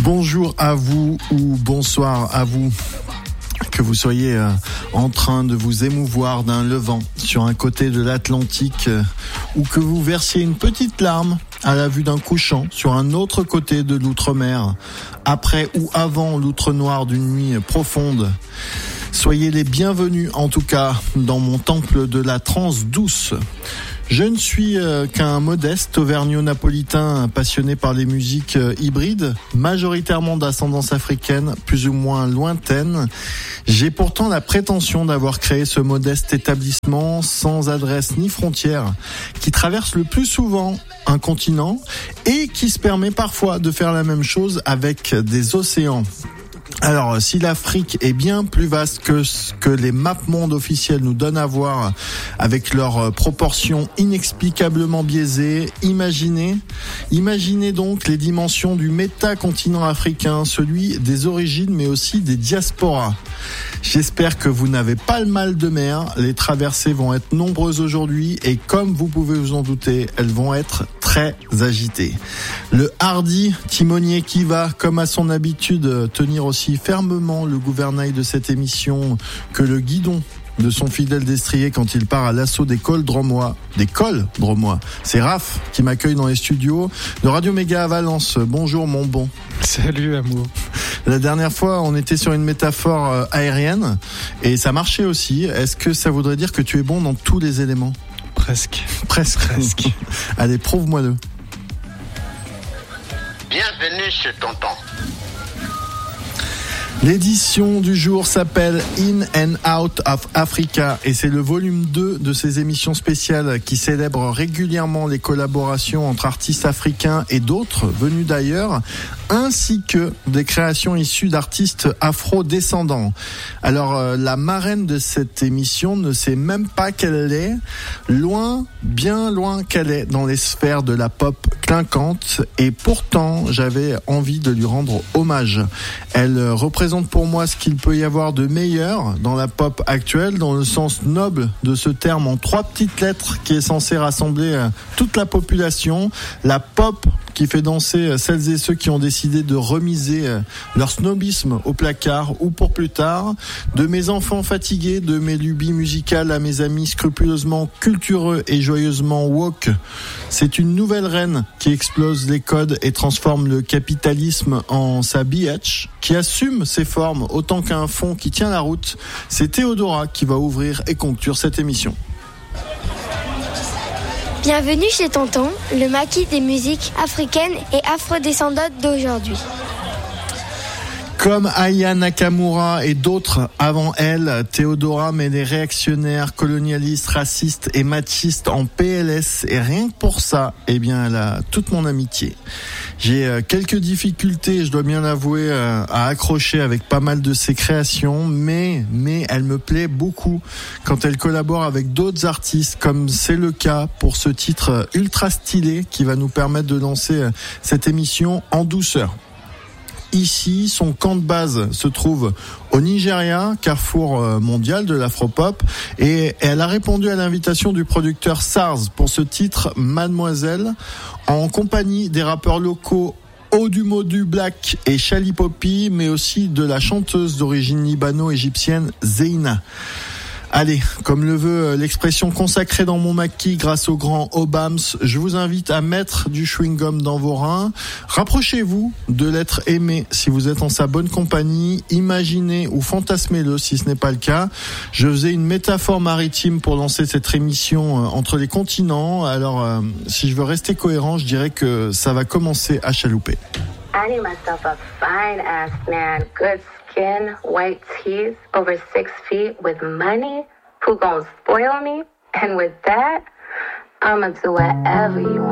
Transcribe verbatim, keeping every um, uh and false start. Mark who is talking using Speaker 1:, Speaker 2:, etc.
Speaker 1: Bonjour à vous ou bonsoir à vous. Que vous soyez euh, en train de vous émouvoir d'un levant sur un côté de l'Atlantique euh, ou que vous versiez une petite larme à la vue d'un couchant sur un autre côté de l'outre-mer, après ou avant l'outre noir d'une nuit profonde. Soyez les bienvenus en tout cas dans mon temple de la transe douce. Je ne suis euh, qu'un modeste auvergnat-napolitain passionné par les musiques euh, hybrides, majoritairement d'ascendance africaine, plus ou moins lointaine. J'ai pourtant la prétention d'avoir créé ce modeste établissement sans adresse ni frontières, qui traverse le plus souvent un continent et qui se permet parfois de faire la même chose avec des océans. Alors, si l'Afrique est bien plus vaste que ce que les mapmondes officiels nous donnent à voir avec leurs proportions inexplicablement biaisées, imaginez, imaginez donc les dimensions du métacontinent africain, celui des origines mais aussi des diasporas. J'espère que vous n'avez pas le mal de mer. Les traversées vont être nombreuses aujourd'hui et comme vous pouvez vous en douter, elles vont être très agitées. Le hardi timonier qui va, comme à son habitude, tenir aussi fermement le gouvernail de cette émission que le guidon de son fidèle destrier quand il part à l'assaut des cols dromois. Des cols dromois. C'est Raph qui m'accueille dans les studios de Radio Méga à Valence. Bonjour mon bon.
Speaker 2: Salut amour.
Speaker 1: La dernière fois, on était sur une métaphore aérienne et ça marchait aussi. Est-ce que ça voudrait dire que tu es bon dans tous les éléments ?
Speaker 2: Presque.
Speaker 1: Presque. Presque. Allez, prouve-moi-le.
Speaker 3: Bienvenue chez Tonton.
Speaker 1: L'édition du jour s'appelle In and Out of Africa et c'est le volume deux de ces émissions spéciales qui célèbrent régulièrement les collaborations entre artistes africains et d'autres venus d'ailleurs, ainsi que des créations issues d'artistes afro-descendants. Alors euh, la marraine de cette émission ne sait même pas qu'elle est, loin, bien loin qu'elle est dans les sphères de la pop clinquante et pourtant j'avais envie de lui rendre hommage. Elle représente pour moi ce qu'il peut y avoir de meilleur dans la pop actuelle, dans le sens noble de ce terme en trois petites lettres qui est censé rassembler toute la population. La pop qui fait danser celles et ceux qui ont décidé de remiser leur snobisme au placard ou pour plus tard. De mes enfants fatigués, de mes lubies musicales à mes amis scrupuleusement cultureux et joyeusement woke. C'est une nouvelle reine qui explose les codes et transforme le capitalisme en sa biatch, qui assume ses formes autant qu'un fond qui tient la route. C'est Théodora qui va ouvrir et conclure cette émission.
Speaker 4: Bienvenue chez Tonton, le maquis des musiques africaines et afrodescendantes d'aujourd'hui.
Speaker 1: Comme Aya Nakamura et d'autres avant elle, Théodora met les réactionnaires, colonialistes, racistes et machistes en P L S et rien que pour ça, eh bien, elle a toute mon amitié. J'ai quelques difficultés, je dois bien l'avouer, à accrocher avec pas mal de ses créations, mais, mais elle me plaît beaucoup quand elle collabore avec d'autres artistes, comme c'est le cas pour ce titre ultra stylé qui va nous permettre de lancer cette émission en douceur. Ici, son camp de base se trouve au Nigeria, carrefour mondial de l'afropop, et elle a répondu à l'invitation du producteur SARS pour ce titre Mademoiselle, en compagnie des rappeurs locaux Odumodu Black et Shali Poppy, mais aussi de la chanteuse d'origine libano-égyptienne Zeina. Allez, comme le veut l'expression consacrée dans mon maquis grâce au grand Obams, je vous invite à mettre du chewing-gum dans vos reins. Rapprochez-vous de l'être aimé si vous êtes en sa bonne compagnie. Imaginez ou fantasmez-le si ce n'est pas le cas. Je faisais une métaphore maritime pour lancer cette émission entre les continents. Alors, euh, si je veux rester cohérent, je dirais que ça va commencer à chalouper.
Speaker 5: I need myself a fine-ass man, good skin, white teeth, over six feet, with money, who gon' spoil me. And with that, I'ma do whatever you want.